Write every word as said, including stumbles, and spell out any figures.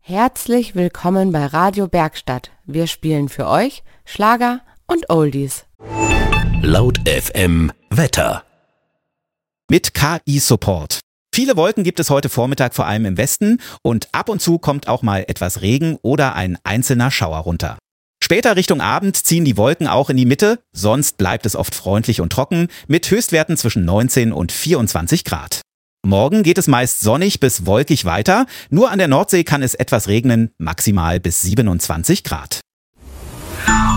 Herzlich willkommen bei Radio Bergstadt. Wir spielen für euch Schlager und Oldies. Laut F M Wetter. Mit K I-Support. Viele Wolken gibt es heute Vormittag vor allem im Westen und ab und zu kommt auch mal etwas Regen oder ein einzelner Schauer runter. Später Richtung Abend ziehen die Wolken auch in die Mitte, sonst bleibt es oft freundlich und trocken mit Höchstwerten zwischen neunzehn und vierundzwanzig Grad. Morgen geht es meist sonnig bis wolkig weiter, nur an der Nordsee kann es etwas regnen, maximal bis siebenundzwanzig Grad.